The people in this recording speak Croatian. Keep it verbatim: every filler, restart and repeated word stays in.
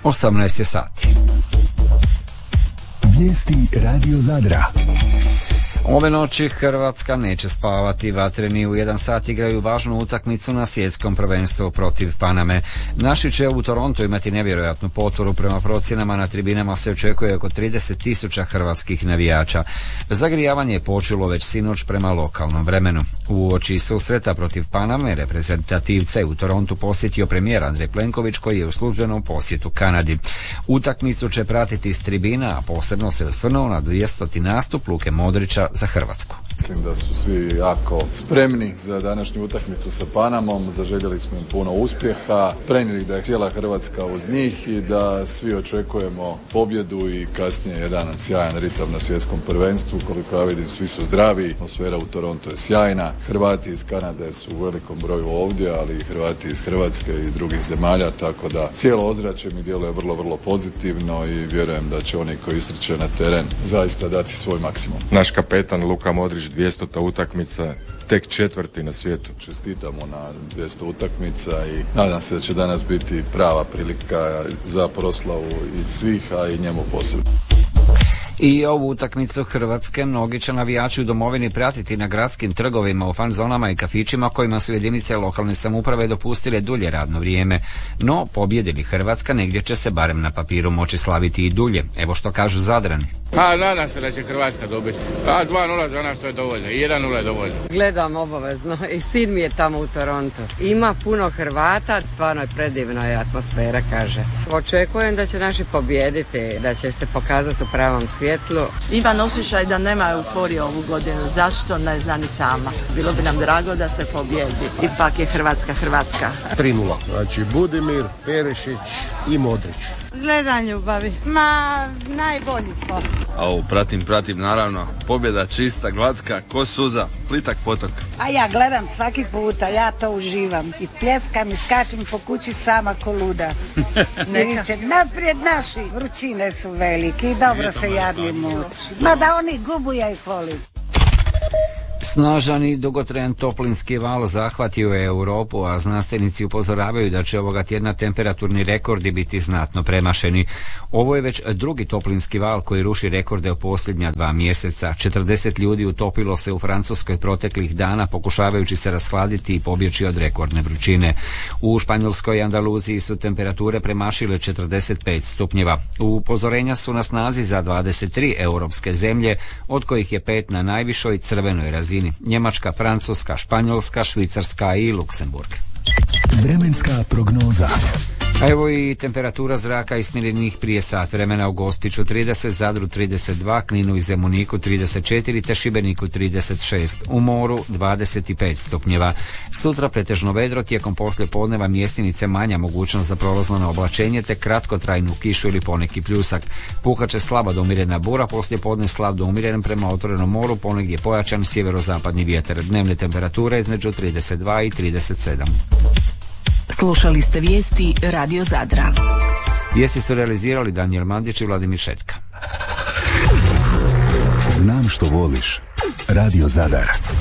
osamnaest je sati. Vijesti Radio Zadra. Ove noći Hrvatska neće spavati. Vatreni u jedan sat igraju važnu utakmicu na svjetskom prvenstvu protiv Paname. Naši će u Torontu imati nevjerojatnu potporu. Prema procjenama na tribinama se očekuje oko trideset tisuća hrvatskih navijača. Zagrijavanje je počelo već sinoć prema lokalnom vremenu. Uoči susreta protiv Paname reprezentativce je u Torontu posjetio premijer Andrej Plenković, koji je u službenom posjetu Kanadi. Utakmicu će pratiti iz tribina, a posebno se osvrnuo na dvijestoti nastup Luke Modrića za Hrvatsku. Mislim da su svi jako spremni za današnju utakmicu sa Panamom, zaželjeli smo im puno uspjeha, prenijeli da je cijela Hrvatska uz njih i da svi očekujemo pobjedu i kasnije jedan sjajan ritam na svjetskom prvenstvu. Koliko ja vidim, svi su zdravi, atmosfera u Torontu je sjajna, Hrvati iz Kanade su u velikom broju ovdje, ali i Hrvati iz Hrvatske i drugih zemalja, tako da cijelo ozračje mi djeluje vrlo, vrlo pozitivno i vjerujem da će oni koji istrče na teren zaista dati svoj maksimum. Naš kapetan Luka Modrić, dvijestota utakmica, tek četvrti na svijetu. Čestitamo na dvjesto utakmica i nadam se da će danas biti prava prilika za proslavu i svih, a i njemu posebno. I ovu utakmicu Hrvatske mnogi će navijači u domovini pratiti na gradskim trgovima, u fan zonama i kafićima kojima su jedinice lokalne samouprave dopustile dulje radno vrijeme. No, pobjedi li Hrvatska, negdje će se barem na papiru moći slaviti i dulje. Evo što kažu Zadrani. Pa nadam se da će Hrvatska dobiti. Pa dva nula za nas to je dovoljno, i jedan nula je dovoljno. Gledam obavezno i sin mi je tamo u Torontu. Ima puno Hrvata, stvarno je predivna je atmosfera, kaže. Očekujem da će naši pobijediti, da će se pokazati u pravom svjetlu. Imam osjećaj da nema euforije ovu godinu. Zašto? Ne znam ni sama. Bilo bi nam drago da se pobjedi. Ipak je Hrvatska Hrvatska. tri nula. Znači Budimir, Perišić i Modrić. Gledam ljubavi. Ma, najbolji smo. Au, pratim, pratim, naravno. Pobjeda čista, glatka, ko suza, plitak potok. A ja gledam svaki puta, ja to uživam. I pljeskam i skačem po kući sama ko luda. Neka. Naprijed naši, vrućine su velike i dobro se jadni muči. Ma da oni gubu, ja ih volim. Snažan i dugotrajan toplinski val zahvatio je Europu, a znanstvenici upozoravaju da će ovoga tjedna temperaturni rekordi biti znatno premašeni. Ovo je već drugi toplinski val koji ruši rekorde u posljednja dva mjeseca. četrdeset ljudi utopilo se u Francuskoj proteklih dana pokušavajući se rashladiti i pobjeći od rekordne vrućine. U Španjolskoj i Andaluziji su temperature premašile četrdeset pet stupnjeva. Upozorenja su na snazi za dvadeset tri europske zemlje, od kojih je pet na najvišoj crvenoj razini. Njemačka, Francuska, Španjolska, Švicarska i Luksemburg. Vremenska prognoza. A evo i temperatura zraka ismjerenih prije sat vremena: u Gospiću trideset, Zadru trideset dva, Kninu i Zemuniku trideset četiri te Šibeniku trideset šest, u moru dvadeset pet stupnjeva. Sutra pretežno vedro, tijekom poslijepodneva mjestimice manja mogućnost za prolazno neoblačenje te kratkotrajnu kišu ili poneki pljusak. Puhaće slaba do umjerena bura, poslijepodne slab do umjeren, prema otvorenom moru ponegdje pojačan sjeverozapadni vjetar. Dnevne temperature između trideset dva i trideset sedam. Slušali ste vijesti Radio Zadra. Vijesti su realizirali Danijel Mandić i Vladimir Šetka. Znam što voliš. Radio Zadar.